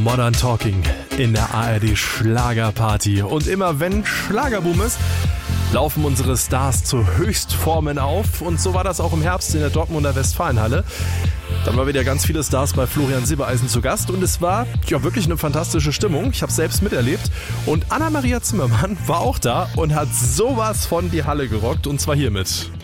Modern Talking in der ARD Schlagerparty. Und immer wenn Schlagerboom ist, laufen unsere Stars zu Höchstformen auf. Und so war das auch im Herbst in der Dortmunder Westfalenhalle. Dann waren wieder ganz viele Stars bei Florian Silbereisen zu Gast und es war ja wirklich eine fantastische Stimmung. Ich habe es selbst miterlebt und Anna-Maria Zimmermann war auch da und hat sowas von die Halle gerockt und zwar hiermit.